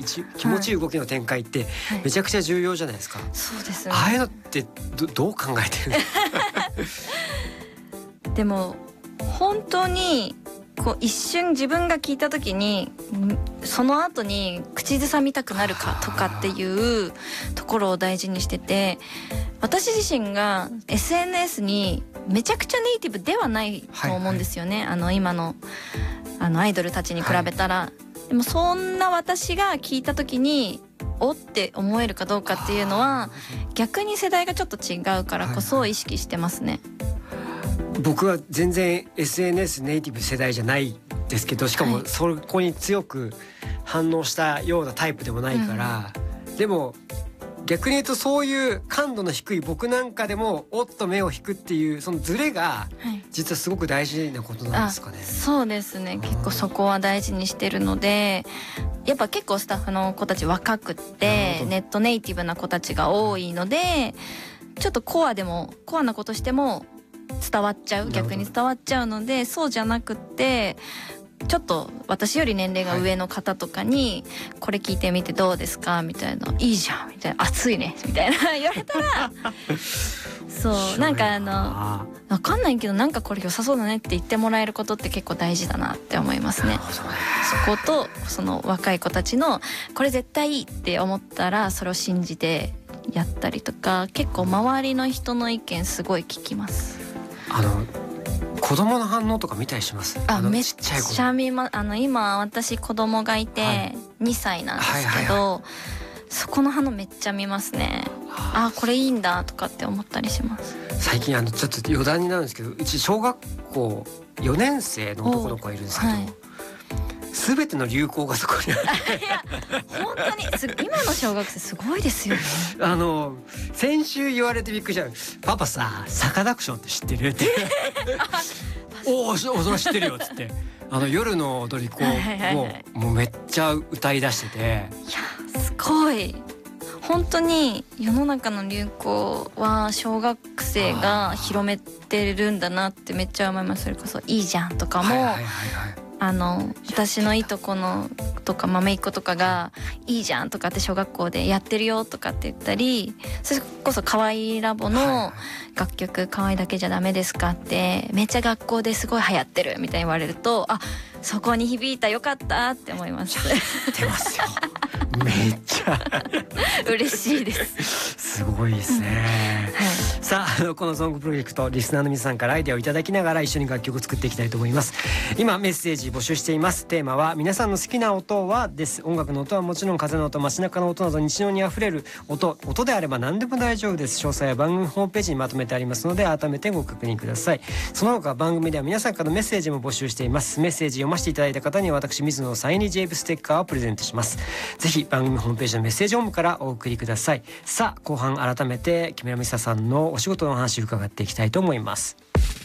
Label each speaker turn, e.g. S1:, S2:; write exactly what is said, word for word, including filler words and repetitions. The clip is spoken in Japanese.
S1: ち気持ちいい動きの展開ってめちゃくちゃ重要じゃないですか、
S2: はい、そうですね。
S1: ああいうのって ど, どう考えてるんですか
S2: でも本当にこう一瞬自分が聞いた時にその後に口ずさみたくなるかとかっていうところを大事にしてて、私自身が エスエヌエス にめちゃくちゃネイティブではないと思うんですよね、はいはい、あの今のあのアイドルたちに比べたら、はい、でもそんな私が聞いた時におって思えるかどうかっていうのは逆に世代がちょっと違うからこそ意識してますね、
S1: はいはい、僕は全然 エスエヌエス ネイティブ世代じゃないですけど、しかもそこに強く反応したようなタイプでもないから、うん、でも逆に言うとそういう感度の低い僕なんかでもおっと目を引くっていうそのズレが実はすごく大事なことなんですかね、はい、
S2: そうですね、結構そこは大事にしてるので、やっぱ結構スタッフの子たち若くってネットネイティブな子たちが多いので、ちょっとコアでもコアなことしても伝わっちゃう、逆に伝わっちゃうので、そうじゃなくってちょっと私より年齢が上の方とかに、はい、これ聞いてみてどうですかみたいな、いいじゃんみたいな、熱いねみたいな言われたらそうなんかあの分かんないけどなんかこれ良さそうだねって言ってもらえることって結構大事だなって思いますね。そことその若い子たちのこれ絶対いいって思ったらそれを信じてやったりとか、結構周りの人の意見すごい聞きます。
S1: あの子供の反応とか見たりします？
S2: あ、めっちゃ見ま、あの今私子供がいてにさいなんですけど、はいはいはいはい、そこの反応めっちゃ見ますね。あ、これいいんだとかって思ったりします。最
S1: 近あのちょっと余談になるんですけど、うち小学校よねん生の男の子がいるんですけど、はい、全ての流行がそこにあっていや
S2: 本当にす今の小学生すごいですよね。
S1: あの先週言われてびっくりした。パパさ、サカナクションって知ってるっておお、それ知ってるよっつってあの夜の踊り子ももうめっちゃ歌い出してて、いや
S2: すごい本当に世の中の流行は小学生が広めてるんだなってめっちゃ思います。それこそいいじゃんとかも、はいはいはいはい、あの私のいとこのとか豆いっ子とかがいいじゃんとかって小学校でやってるよとかって言ったり、それこそ可愛いラボの楽曲可愛いだけじゃダメですかってめっちゃ学校ですごい流行ってるみたいに言われると、あ、そこに響いた、よかったって思います。
S1: 出ますよめっちゃ
S2: 嬉しいです
S1: すごいですね、はい、さあ、あのこのソングプロジェクトリスナーの皆さんからアイデアをいただきながら一緒に楽曲を作っていきたいと思います。今メッセージ募集しています。テーマは皆さんの好きな音はです。音楽の音はもちろん風の音、街中の音など日常にあふれる音音であれば何でも大丈夫です。詳細は番組ホームページにまとめてありますので改めてご確認ください。その他番組では皆さんからのメッセージも募集しています。メッセージ読ませていただいた方には私水野のサイン入りジェイブステッカーをプレゼントします。ぜひ番組ホームページのメッセージホームからお送りください。さあ後半改めて木村美沙さんのお仕事の話を伺っていきたいと思います。